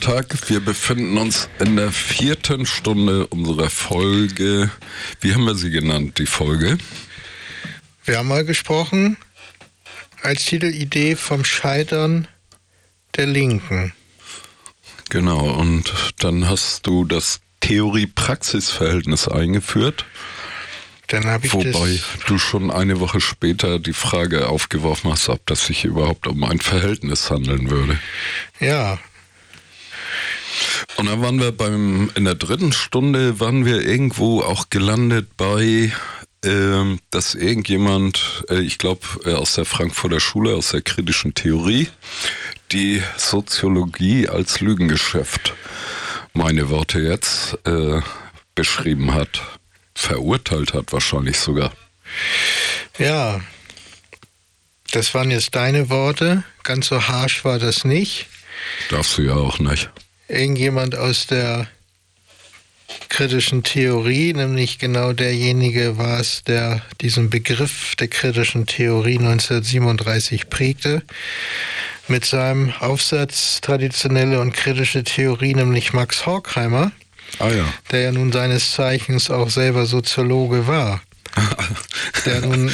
Tag. Wir befinden uns in der 4. Stunde unserer Folge. Wie haben wir sie genannt, die Folge? Wir haben mal gesprochen als Titelidee vom Scheitern der Linken. Genau, und dann hast du das Theorie-Praxis-Verhältnis eingeführt. Dann habe ich Wobei du schon eine Woche später die Frage aufgeworfen hast, ob das sich überhaupt um ein Verhältnis handeln würde. Ja. Und dann waren wir in der 3. Stunde waren wir irgendwo auch gelandet bei, dass irgendjemand, ich glaube aus der Frankfurter Schule, aus der kritischen Theorie, die Soziologie als Lügengeschäft, meine Worte jetzt, beschrieben hat. Verurteilt hat wahrscheinlich sogar. Ja, das waren jetzt deine Worte. Ganz so harsch war das nicht. Darfst du ja auch nicht. Irgendjemand aus der kritischen Theorie, nämlich genau derjenige war es, der diesen Begriff der kritischen Theorie 1937 prägte, mit seinem Aufsatz Traditionelle und kritische Theorie, nämlich Max Horkheimer. Ah ja. Der ja nun seines Zeichens auch selber Soziologe war, der nun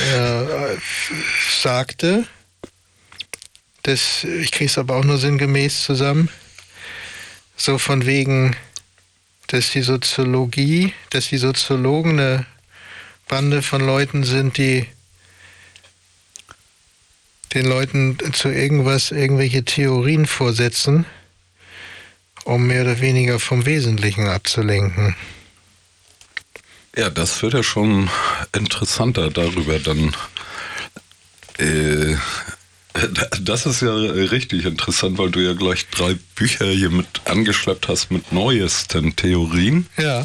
sagte, ich kriege es aber auch nur sinngemäß zusammen, so von wegen, dass die Soziologen eine Bande von Leuten sind, die den Leuten zu irgendwelche Theorien vorsetzen, um mehr oder weniger vom Wesentlichen abzulenken. Ja, das wird ja schon interessanter darüber dann. Das ist ja richtig interessant, weil du ja gleich 3 Bücher hier mit angeschleppt hast mit neuesten Theorien. Ja.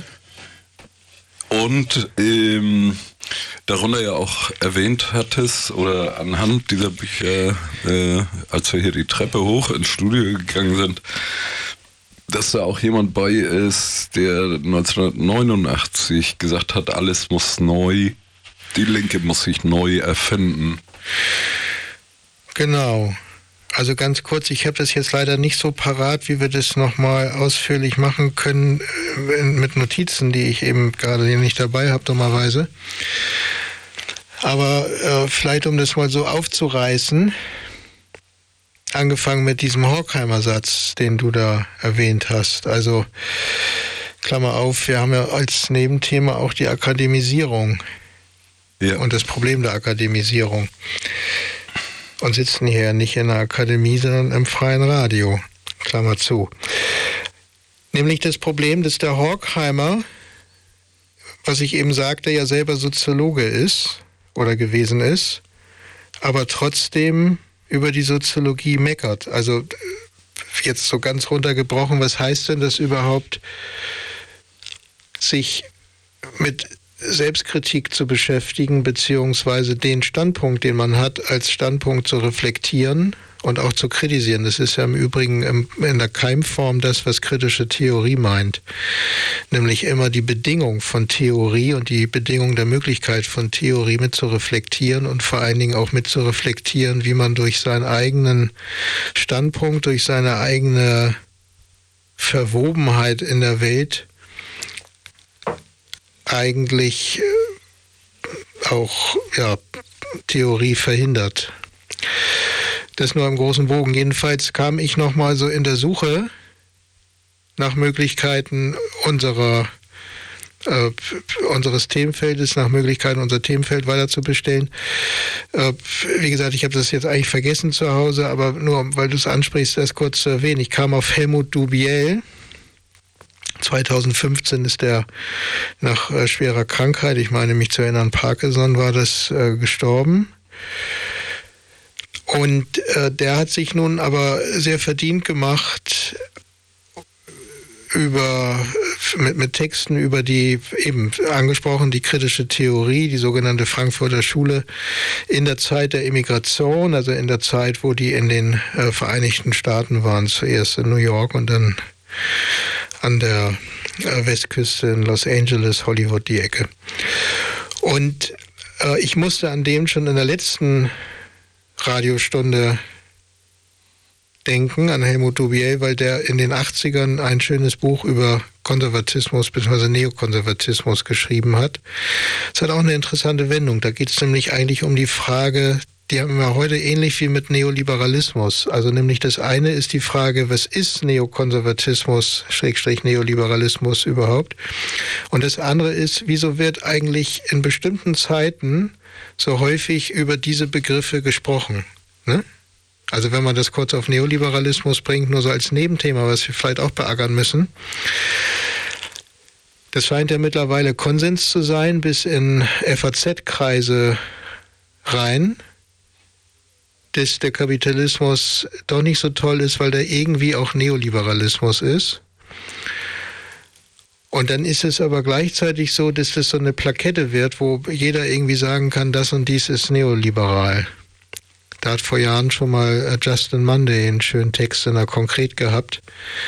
Und darunter ja auch erwähnt hattest, oder anhand dieser Bücher, als wir hier die Treppe hoch ins Studio gegangen sind, dass da auch jemand bei ist, der 1989 gesagt hat, alles muss neu, die Linke muss sich neu erfinden. Genau. Also ganz kurz, ich habe das jetzt leider nicht so parat, wie wir das nochmal ausführlich machen können mit Notizen, die ich eben gerade nicht dabei habe, dummerweise. Aber vielleicht, um das mal so aufzureißen, angefangen mit diesem Horkheimer-Satz, den du da erwähnt hast. Also, Klammer auf, wir haben ja als Nebenthema auch die Akademisierung. Ja. Und das Problem der Akademisierung. Und sitzen hier nicht in der Akademie, sondern im freien Radio. Klammer zu. Nämlich das Problem, dass der Horkheimer, was ich eben sagte, ja selber Soziologe ist oder gewesen ist, aber trotzdem über die Soziologie meckert. Also jetzt so ganz runtergebrochen, was heißt denn das überhaupt, sich mit Selbstkritik zu beschäftigen, beziehungsweise den Standpunkt, den man hat, als Standpunkt zu reflektieren und auch zu kritisieren. Das ist ja im Übrigen in der Keimform das, was kritische Theorie meint. Nämlich immer die Bedingung von Theorie und die Bedingung der Möglichkeit von Theorie mit zu reflektieren und vor allen Dingen auch mit zu reflektieren, wie man durch seinen eigenen Standpunkt, durch seine eigene Verwobenheit in der Welt eigentlich auch Theorie verhindert. Das nur im großen Bogen. Jedenfalls kam ich nochmal so in der Suche nach Möglichkeiten unseres Themenfeldes, nach Möglichkeiten, unser Themenfeld weiter zu bestellen. Wie gesagt, ich habe das jetzt eigentlich vergessen zu Hause, aber nur, weil du es ansprichst, das kurz zu erwähnen. Ich kam auf Helmut Dubiel. 2015 ist er nach schwerer Krankheit, ich meine mich zu erinnern, Parkinson war das, gestorben. Und der hat sich nun aber sehr verdient gemacht mit Texten über die, eben angesprochen, die kritische Theorie, die sogenannte Frankfurter Schule in der Zeit der Emigration, also in der Zeit, wo die in den Vereinigten Staaten waren, zuerst in New York und dann an der Westküste in Los Angeles, Hollywood die Ecke. Und ich musste an dem schon in der letzten Radiostunde denken an Helmut Dubiel, weil der in den 80ern ein schönes Buch über Konservatismus bzw. Neokonservatismus geschrieben hat. Es hat auch eine interessante Wendung. Da geht es nämlich eigentlich um die Frage, die haben wir heute ähnlich wie mit Neoliberalismus. Also nämlich das eine ist die Frage, was ist Neokonservatismus, Neoliberalismus überhaupt? Und das andere ist, wieso wird eigentlich in bestimmten Zeiten so häufig über diese Begriffe gesprochen? Ne? Also wenn man das kurz auf Neoliberalismus bringt, nur so als Nebenthema, was wir vielleicht auch beackern müssen. Das scheint ja mittlerweile Konsens zu sein, bis in FAZ-Kreise rein, dass der Kapitalismus doch nicht so toll ist, weil der irgendwie auch Neoliberalismus ist. Und dann ist es aber gleichzeitig so, dass das so eine Plakette wird, wo jeder irgendwie sagen kann, das und dies ist neoliberal. Da hat vor Jahren schon mal Justin Monday einen schönen Text in der Konkret gehabt,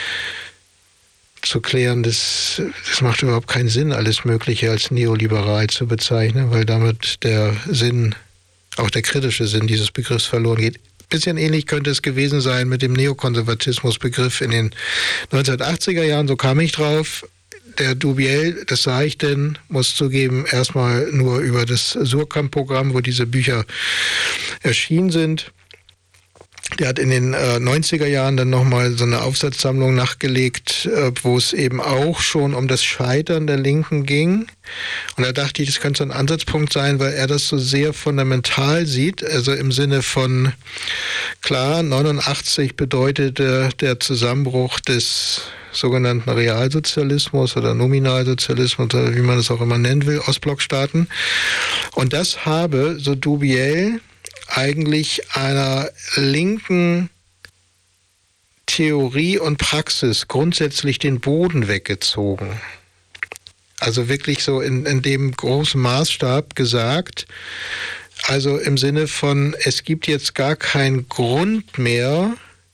zu klären, das macht überhaupt keinen Sinn, alles Mögliche als neoliberal zu bezeichnen, weil damit der Sinn, auch der kritische Sinn dieses Begriffs verloren geht. Bisschen ähnlich könnte es gewesen sein mit dem Neokonservatismusbegriff in den 1980er Jahren, so kam ich drauf. Der Dubiel, das sah ich denn, muss zugeben, erstmal nur über das Surkamp-Programm, wo diese Bücher erschienen sind. Der hat in den 90er Jahren dann nochmal so eine Aufsatzsammlung nachgelegt, wo es eben auch schon um das Scheitern der Linken ging. Und da dachte ich, das könnte so ein Ansatzpunkt sein, weil er das so sehr fundamental sieht. Also im Sinne von, klar, 89 bedeutete der Zusammenbruch des sogenannten Realsozialismus oder Nominalsozialismus oder wie man es auch immer nennen will, Ostblockstaaten. Und das habe, so Dubiel, eigentlich einer linken Theorie und Praxis grundsätzlich den Boden weggezogen. Also wirklich so in dem großen Maßstab gesagt, also im Sinne von, es gibt jetzt gar keinen Grund mehr,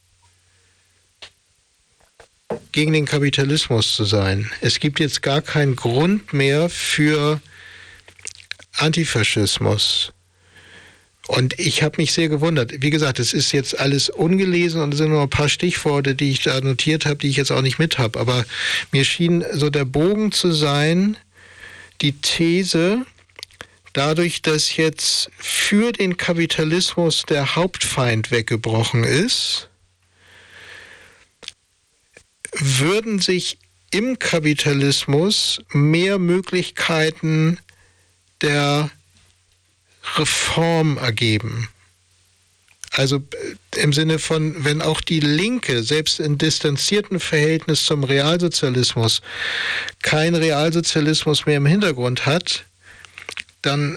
gegen den Kapitalismus zu sein. Es gibt jetzt gar keinen Grund mehr für Antifaschismus. Und ich habe mich sehr gewundert. Wie gesagt, es ist jetzt alles ungelesen und es sind nur ein paar Stichworte, die ich da notiert habe, die ich jetzt auch nicht mit habe. Aber mir schien so der Bogen zu sein, die These, dadurch, dass jetzt für den Kapitalismus der Hauptfeind weggebrochen ist, würden sich im Kapitalismus mehr Möglichkeiten der Reform ergeben. Also im Sinne von, wenn auch die Linke, selbst in distanziertem Verhältnis zum Realsozialismus, kein Realsozialismus mehr im Hintergrund hat, dann,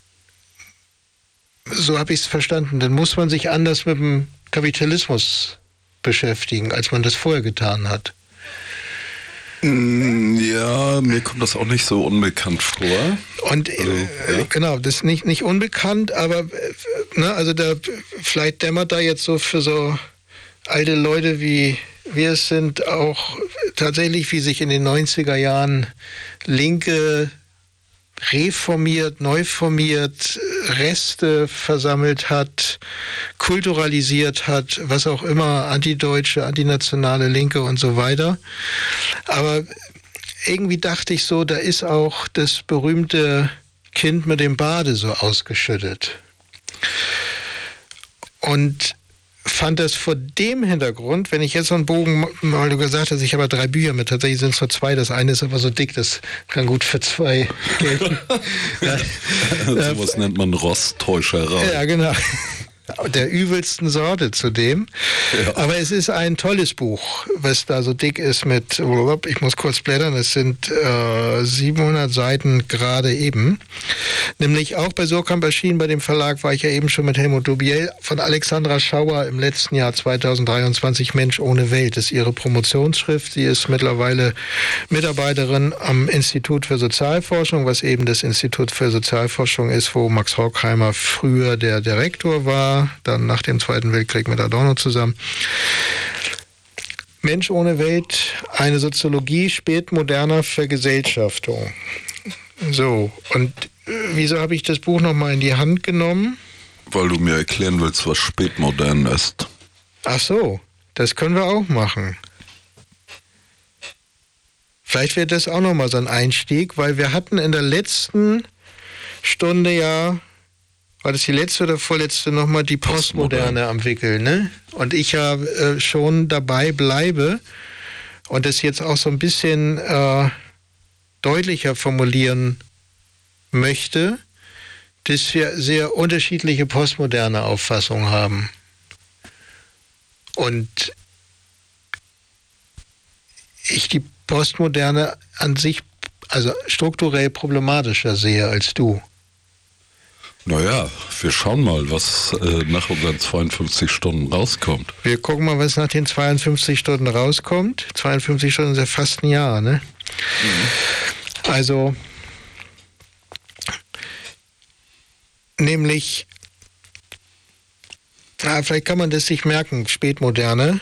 so habe ich es verstanden, dann muss man sich anders mit dem Kapitalismus beschäftigen, als man das vorher getan hat. Ja, mir kommt das auch nicht so unbekannt vor. Und genau, das ist nicht unbekannt, aber also da vielleicht dämmert da jetzt so für so alte Leute wie wir es sind auch tatsächlich, wie sich in den 90er Jahren Linke reformiert, neu formiert, Reste versammelt hat, kulturalisiert hat, was auch immer, antideutsche, antinationale Linke und so weiter. Aber irgendwie dachte ich so, da ist auch das berühmte Kind mit dem Bade so ausgeschüttet. Und fand das vor dem Hintergrund, wenn ich jetzt so einen Bogen, weil du gesagt hast, ich habe 3 Bücher mit, tatsächlich sind es nur 2, das eine ist aber so dick, das kann gut für 2 gelten. Sowas nennt man Rosttäuscherei. Ja, genau. Der übelsten Sorte zudem. Ja. Aber es ist ein tolles Buch, was da so dick ist mit, ich muss kurz blättern, es sind 700 Seiten gerade eben. Nämlich auch bei Surkamp erschienen, bei dem Verlag war ich ja eben schon mit Helmut Dubiel, von Alexandra Schauer im letzten Jahr 2023, Mensch ohne Welt. Das ist ihre Promotionsschrift. Sie ist mittlerweile Mitarbeiterin am Institut für Sozialforschung, was eben das Institut für Sozialforschung ist, wo Max Horkheimer früher der Direktor war, dann nach dem Zweiten Weltkrieg mit Adorno zusammen. Mensch ohne Welt, eine Soziologie spätmoderner Vergesellschaftung. So, und wieso habe ich das Buch nochmal in die Hand genommen? Weil du mir erklären willst, was spätmodern ist. Ach so, Das können wir auch machen. Vielleicht wäre das auch nochmal so ein Einstieg, weil wir hatten in der letzten Stunde ja, war das die letzte oder vorletzte, nochmal die Postmoderne am Wickeln, ne? Und ich ja schon dabei bleibe und das jetzt auch so ein bisschen deutlicher formulieren möchte, dass wir sehr unterschiedliche postmoderne Auffassungen haben. Und ich die Postmoderne an sich, also strukturell problematischer sehe als du. Naja, wir schauen mal, was nach unseren 52 Stunden rauskommt. Wir gucken mal, was nach den 52 Stunden rauskommt. 52 Stunden ist ja fast ein Jahr, ne? Mhm. Also, nämlich, vielleicht kann man das sich merken, Spätmoderne.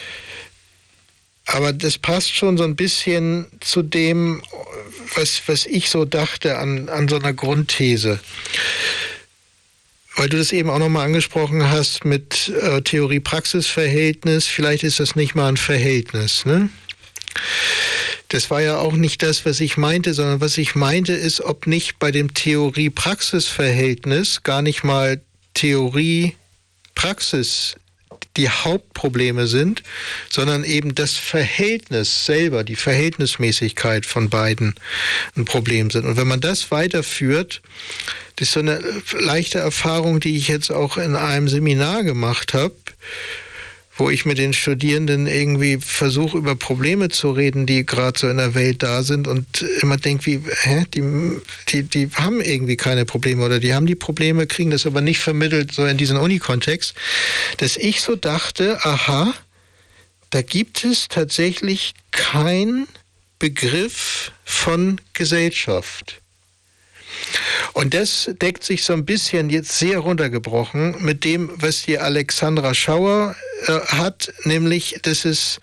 Aber das passt schon so ein bisschen zu dem, was ich so dachte an so einer Grundthese. Weil du das eben auch nochmal angesprochen hast mit Theorie-Praxis-Verhältnis. Vielleicht ist das nicht mal ein Verhältnis, ne? Das war ja auch nicht das, was ich meinte, sondern was ich meinte ist, ob nicht bei dem Theorie-Praxis-Verhältnis gar nicht mal Theorie-Praxis die Hauptprobleme sind, sondern eben das Verhältnis selber, die Verhältnismäßigkeit von beiden ein Problem sind. Und wenn man das weiterführt, das ist so eine leichte Erfahrung, die ich jetzt auch in einem Seminar gemacht habe, wo ich mit den Studierenden irgendwie versuche, über Probleme zu reden, die gerade so in der Welt da sind und immer denke, die haben irgendwie keine Probleme oder die haben die Probleme, kriegen das aber nicht vermittelt, so in diesen Uni-Kontext, dass ich so dachte, aha, da gibt es tatsächlich keinen Begriff von Gesellschaft. Und das deckt sich so ein bisschen jetzt sehr runtergebrochen mit dem, was die Alexandra Schauer hat, nämlich, dass es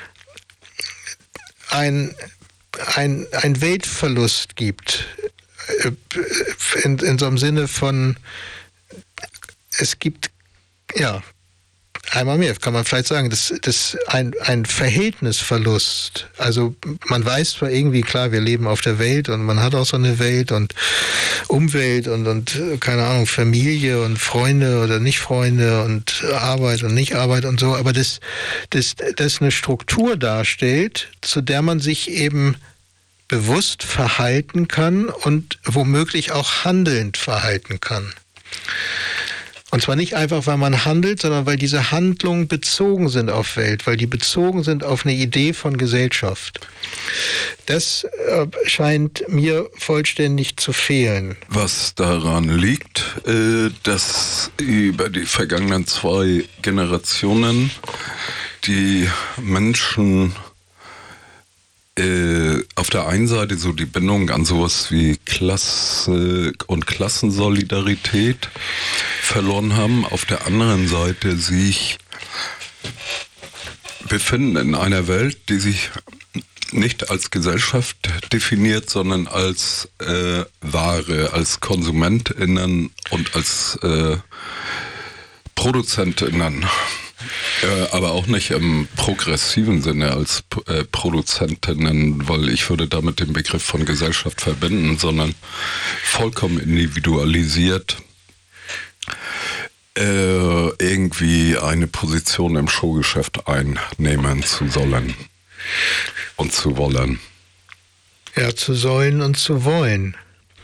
ein Weltverlust gibt. In so einem Sinne von, es gibt, ja, einmal mehr kann man vielleicht sagen, das ist ein Verhältnisverlust. Also man weiß zwar irgendwie, klar, wir leben auf der Welt und man hat auch so eine Welt und Umwelt und keine Ahnung, Familie und Freunde oder Nicht-Freunde und Arbeit und Nicht-Arbeit und so, aber das eine Struktur darstellt, zu der man sich eben bewusst verhalten kann und womöglich auch handelnd verhalten kann. Und zwar nicht einfach, weil man handelt, sondern weil diese Handlungen bezogen sind auf Welt, weil die bezogen sind auf eine Idee von Gesellschaft. Das scheint mir vollständig zu fehlen. Was daran liegt, dass über die vergangenen 2 Generationen die Menschen auf der einen Seite so die Bindung an sowas wie Klasse und Klassensolidarität verloren haben, auf der anderen Seite sich befinden in einer Welt, die sich nicht als Gesellschaft definiert, sondern als Ware, als KonsumentInnen und als ProduzentInnen. Aber auch nicht im progressiven Sinne als Produzentinnen, weil ich würde damit den Begriff von Gesellschaft verbinden, sondern vollkommen individualisiert irgendwie eine Position im Showgeschäft einnehmen zu sollen und zu wollen. Ja, zu sollen und zu wollen.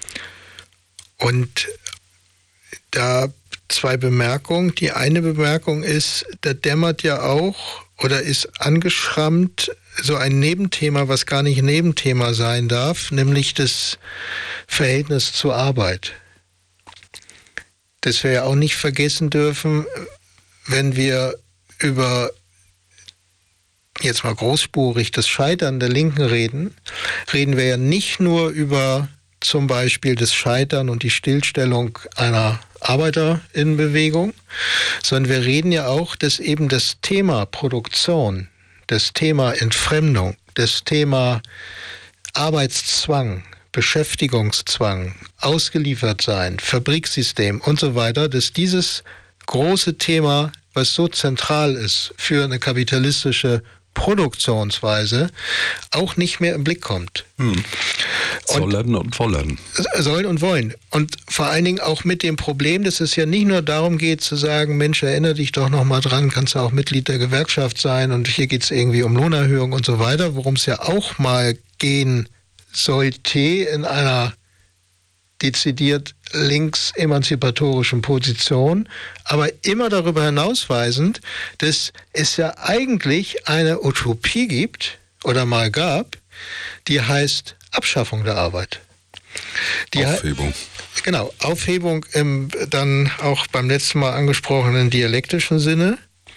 Und da 2 Bemerkungen. Die eine Bemerkung ist, da dämmert ja auch oder ist angeschrammt so ein Nebenthema, was gar nicht Nebenthema sein darf, nämlich das Verhältnis zur Arbeit. Das wir ja auch nicht vergessen dürfen, wenn wir über, jetzt mal großspurig, das Scheitern der Linken reden wir ja nicht nur über zum Beispiel das Scheitern und die Stillstellung einer Arbeiterinnenbewegung, sondern wir reden ja auch, dass eben das Thema Produktion, das Thema Entfremdung, das Thema Arbeitszwang, Beschäftigungszwang, Ausgeliefertsein, Fabriksystem und so weiter, dass dieses große Thema was so zentral ist für eine kapitalistische Produktionsweise, auch nicht mehr im Blick kommt. Sollen und wollen. Sollen und wollen. Und vor allen Dingen auch mit dem Problem, dass es ja nicht nur darum geht zu sagen, Mensch, erinnere dich doch noch mal dran, kannst du auch Mitglied der Gewerkschaft sein und hier geht es irgendwie um Lohnerhöhung und so weiter, worum es ja auch mal gehen sollte in einer dezidiert links-emanzipatorischen Position, aber immer darüber hinausweisend, dass es ja eigentlich eine Utopie gibt oder mal gab, die heißt Abschaffung der Arbeit. Aufhebung. Genau, Aufhebung im dann auch beim letzten Mal angesprochenen dialektischen Sinne.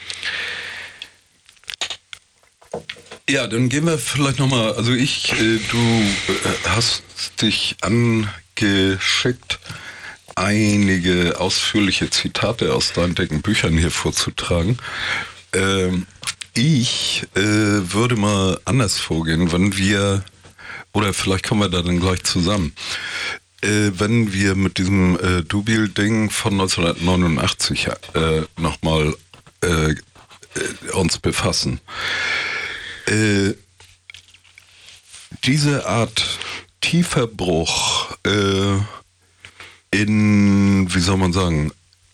Ja, dann gehen wir vielleicht nochmal, also du hast dich angeschickt, einige ausführliche Zitate aus deinen dicken Büchern hier vorzutragen. Ich würde mal anders vorgehen, wenn wir, oder vielleicht kommen wir da dann gleich zusammen, wenn wir mit diesem Dubil-Ding von 1989 nochmal uns befassen. Diese Art tiefer Bruch wie soll man sagen,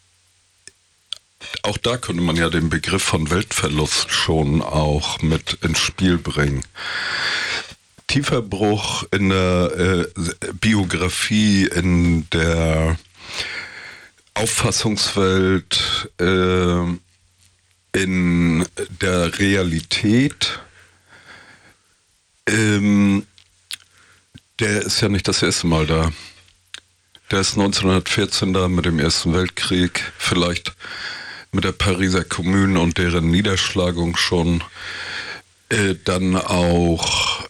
auch da könnte man ja den Begriff von Weltverlust schon auch mit ins Spiel bringen. Tiefer Bruch in der Biografie, in der Auffassungswelt, in der Realität. Der ist ja nicht das erste Mal da. Der ist 1914 da mit dem Ersten Weltkrieg, vielleicht mit der Pariser Kommune und deren Niederschlagung schon. Dann auch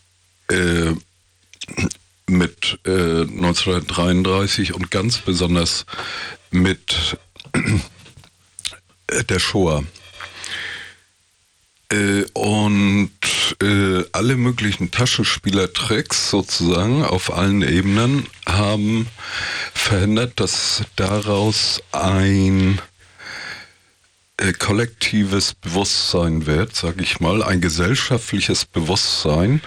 mit 1933 und ganz besonders mit der Shoah. Und alle möglichen Taschenspielertricks sozusagen auf allen Ebenen haben verhindert, dass daraus ein kollektives Bewusstsein wird, sage ich mal, ein gesellschaftliches Bewusstsein.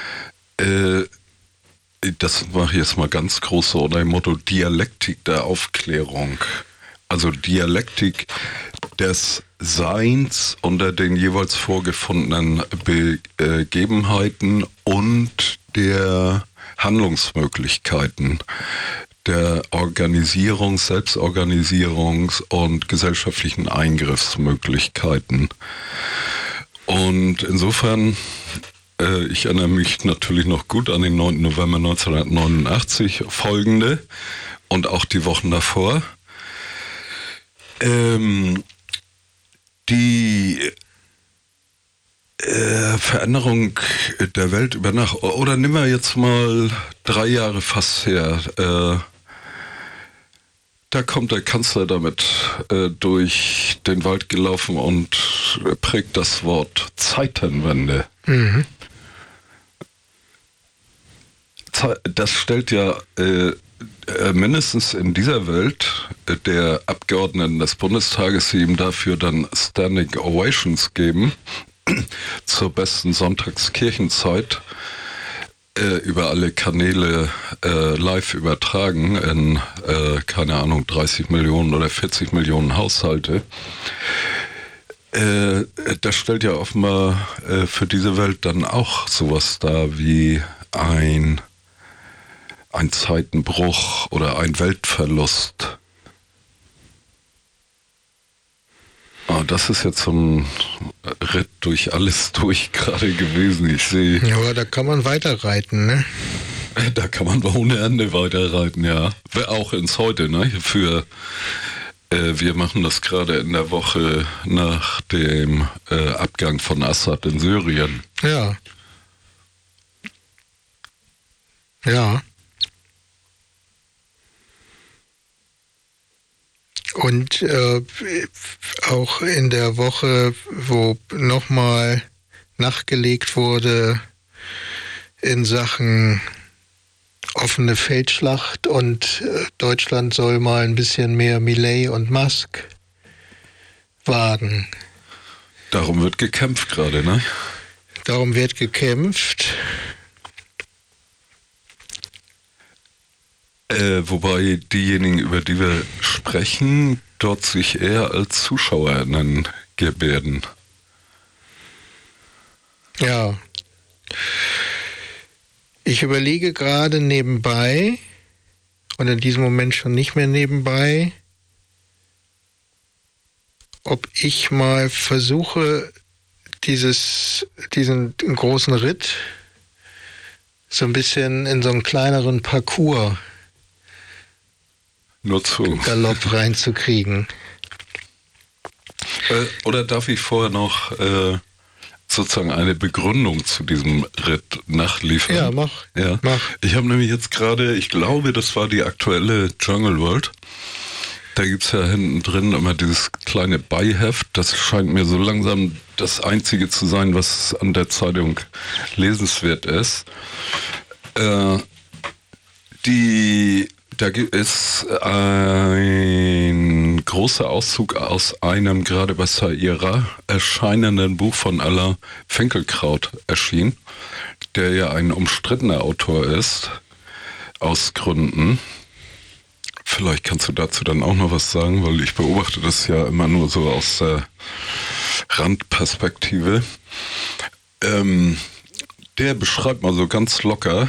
Das mache ich jetzt mal ganz groß so unter dem Motto Dialektik der Aufklärung. Also Dialektik des Seins unter den jeweils vorgefundenen Begebenheiten und der Handlungsmöglichkeiten, der Organisierungs-, Selbstorganisierungs- und gesellschaftlichen Eingriffsmöglichkeiten. Und insofern, ich erinnere mich natürlich noch gut an den 9. November 1989, folgende und auch die Wochen davor. Die Veränderung der Welt über Nacht, oder nehmen wir jetzt mal 3 Jahre fast her, da kommt der Kanzler damit durch den Wald gelaufen und prägt das Wort Zeitenwende. Mhm. Das stellt ja mindestens in dieser Welt der Abgeordneten des Bundestages, die ihm dafür dann Standing Ovations geben, zur besten Sonntagskirchenzeit, über alle Kanäle live übertragen in, keine Ahnung, 30 Millionen oder 40 Millionen Haushalte. Das stellt ja offenbar für diese Welt dann auch sowas dar wie ein Zeitenbruch oder ein Weltverlust. Das ist jetzt so ein Ritt durch alles durch gerade gewesen. Ich sehe. Ja, aber da kann man weiterreiten, ne? Da kann man ohne Ende weiterreiten, ja. Auch ins Heute, ne? Wir machen das gerade in der Woche nach dem Abgang von Assad in Syrien. Ja. Ja. Und auch in der Woche, wo nochmal nachgelegt wurde in Sachen offene Feldschlacht und Deutschland soll mal ein bisschen mehr Milei und Musk wagen. Darum wird gekämpft gerade, ne? Darum wird gekämpft. Wobei diejenigen, über die wir sprechen, dort sich eher als ZuschauerInnen gebärden. Ja. Ich überlege gerade nebenbei, und in diesem Moment schon nicht mehr nebenbei, ob ich mal versuche, diesen großen Ritt so ein bisschen in so einen kleineren Parcours Nur zu. Galopp reinzukriegen. Oder darf ich vorher noch sozusagen eine Begründung zu diesem Ritt nachliefern? Ja, mach. Ja. Mach. Ich habe nämlich jetzt gerade, ich glaube, das war die aktuelle Jungle World. Da gibt es ja hinten drin immer dieses kleine Beiheft. Das scheint mir so langsam das Einzige zu sein, was an der Zeitung lesenswert ist. Da ist ein großer Auszug aus einem gerade bei Saira erscheinenden Buch von Alain Finkielkraut erschienen, der ja ein umstrittener Autor ist, aus Gründen. Vielleicht kannst du dazu dann auch noch was sagen, weil ich beobachte das ja immer nur so aus der Randperspektive. Der beschreibt mal so ganz locker,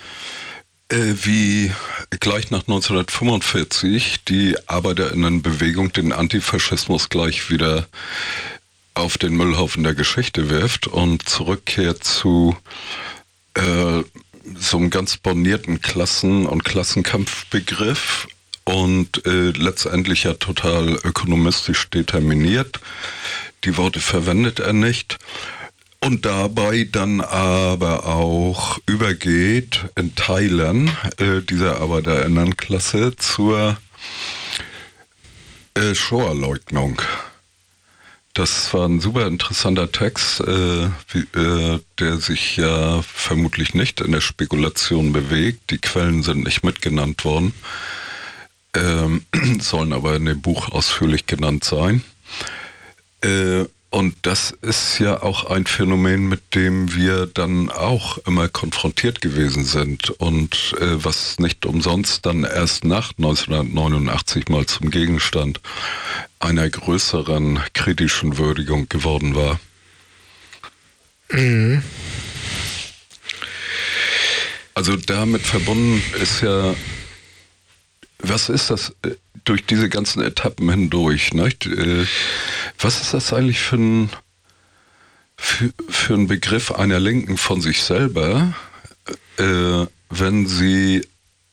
wie gleich nach 1945 die ArbeiterInnenbewegung den Antifaschismus gleich wieder auf den Müllhaufen der Geschichte wirft und zurückkehrt zu so einem ganz bornierten Klassen- und Klassenkampfbegriff und letztendlich ja total ökonomistisch determiniert. Die Worte verwendet er nicht. Und dabei dann aber auch übergeht in Teilen dieser ArbeiterInnenklasse zur Shoah-Leugnung. Das war ein super interessanter Text, der sich ja vermutlich nicht in der Spekulation bewegt. Die Quellen sind nicht mitgenannt worden, sollen aber in dem Buch ausführlich genannt sein. Und das ist ja auch ein Phänomen, mit dem wir dann auch immer konfrontiert gewesen sind und was nicht umsonst dann erst nach 1989 mal zum Gegenstand einer größeren kritischen Würdigung geworden war. Mhm. Also damit verbunden ist ja, was ist das durch diese ganzen Etappen hindurch? Nicht? Was ist das eigentlich für ein Begriff einer Linken von sich selber, wenn sie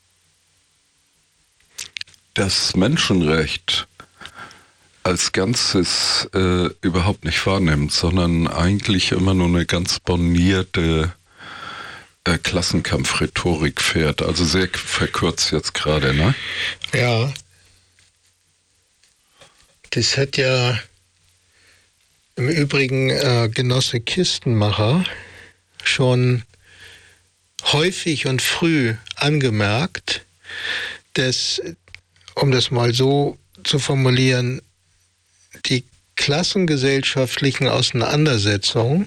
das Menschenrecht als Ganzes überhaupt nicht wahrnimmt, sondern eigentlich immer nur eine ganz bornierte Klassenkampfrhetorik fährt, also sehr verkürzt jetzt gerade, ne? Ja. Das hat ja im Übrigen Genosse Kistenmacher schon häufig und früh angemerkt, dass, um das mal so zu formulieren, die klassengesellschaftlichen Auseinandersetzungen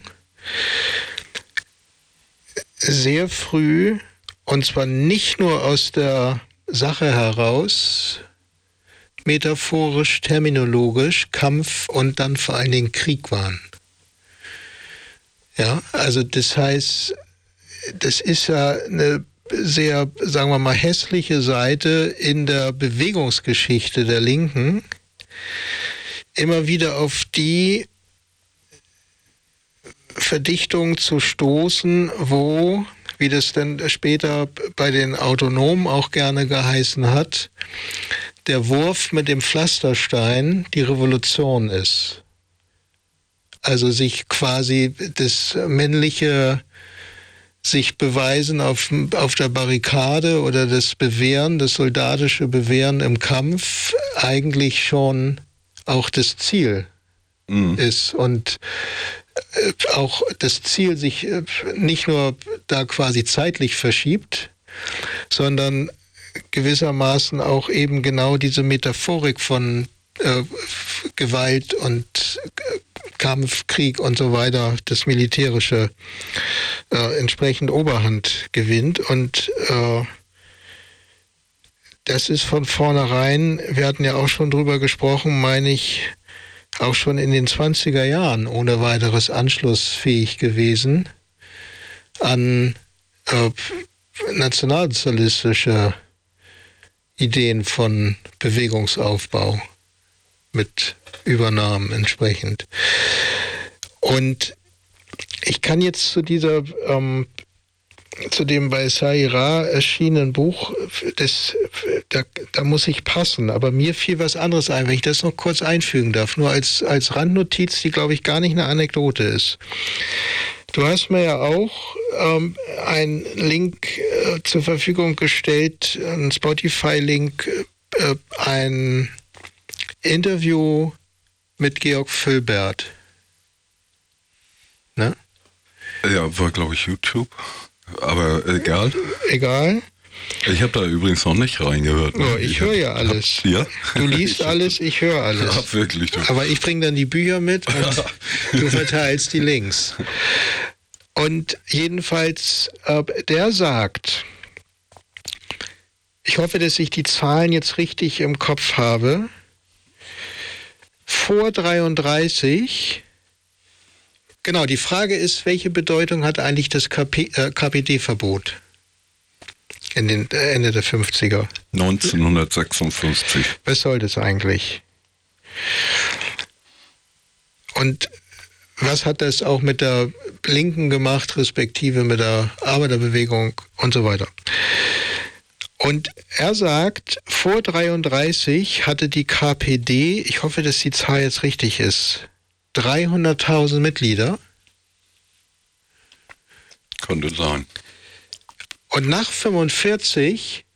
sehr früh, und zwar nicht nur aus der Sache heraus, metaphorisch, terminologisch, Kampf und dann vor allen Dingen Krieg waren. Ja, also das heißt, das ist ja eine sehr, sagen wir mal, hässliche Seite in der Bewegungsgeschichte der Linken, immer wieder auf die Verdichtung zu stoßen, wo, wie das dann später bei den Autonomen auch gerne geheißen hat, der Wurf mit dem Pflasterstein die Revolution ist. Also sich quasi das männliche sich beweisen auf der Barrikade oder das Bewähren, das soldatische Bewähren im Kampf eigentlich schon auch das Ziel ist und auch das Ziel sich nicht nur da quasi zeitlich verschiebt, sondern gewissermaßen auch eben genau diese Metaphorik von Gewalt und Kampf, Krieg und so weiter, das Militärische entsprechend Oberhand gewinnt. Und das ist von vornherein, wir hatten ja auch schon drüber gesprochen, meine ich, auch schon in den 20er Jahren ohne weiteres anschlussfähig gewesen an nationalsozialistische Ideen von Bewegungsaufbau mit Übernahmen entsprechend. Und ich kann jetzt zu dem bei Saira erschienenen Buch, da muss ich passen, aber mir fiel was anderes ein, wenn ich das noch kurz einfügen darf, nur als Randnotiz, die, glaube ich, gar nicht eine Anekdote ist. Du hast mir ja auch einen Link zur Verfügung gestellt, einen Spotify-Link, ein Interview mit Georg Fülbert. Ne? Ja, war, glaube ich, YouTube. Aber egal. Egal. Ich habe da übrigens noch nicht reingehört. Ne? Oh, ich höre ja alles. Ja? Du liest alles, ich höre alles. Ja, wirklich. Du. Aber ich bringe dann die Bücher mit und du verteilst die Links. Und jedenfalls, der sagt, ich hoffe, dass ich die Zahlen jetzt richtig im Kopf habe, vor 33, genau, die Frage ist, welche Bedeutung hat eigentlich das KPD-Verbot in den Ende der 50er? 1956. Was soll das eigentlich? Und was hat das auch mit der Linken gemacht, respektive mit der Arbeiterbewegung und so weiter? Und er sagt, vor 33 hatte die KPD, ich hoffe, dass die Zahl jetzt richtig ist, 300.000 Mitglieder. Könnte sein. Und nach 45